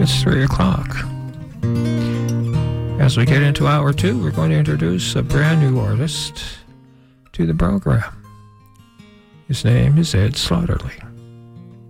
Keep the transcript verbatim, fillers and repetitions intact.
It's three o'clock. As we get into hour two, we're going to introduce a brand new artist to the program. His name is Ed Slaughterly.